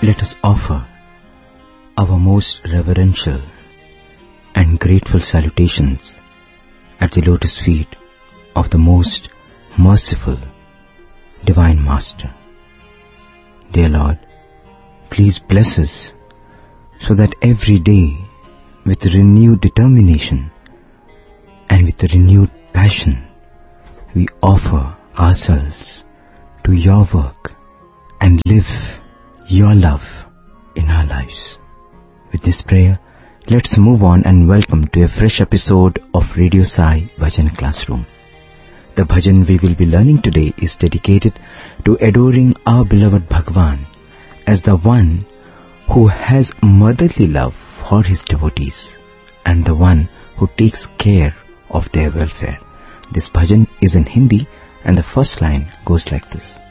let us offer our most reverential and grateful salutations at the lotus feet of the most merciful Divine Master. Dear Lord, please bless us so that every day with renewed determination and with renewed passion we offer ourselves to your work and live your love in our lives. With this prayer, let's move on and welcome to a fresh episode of Radio Sai Bhajan Classroom. The bhajan we will be learning today is dedicated to adoring our beloved Bhagwan as the one who has motherly love for his devotees and the one who takes care of their welfare. This bhajan is in Hindi and the first line goes like this.